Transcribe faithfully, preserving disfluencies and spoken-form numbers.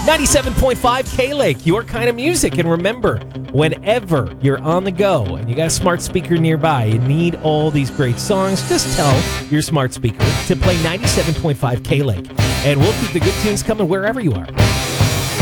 ninety-seven point five K-Lake, your kind of music. And remember, whenever you're on the go and you got a smart speaker nearby, you need all these great songs, just tell your smart speaker to play ninety-seven point five K-Lake. And we'll keep the good tunes coming wherever you are.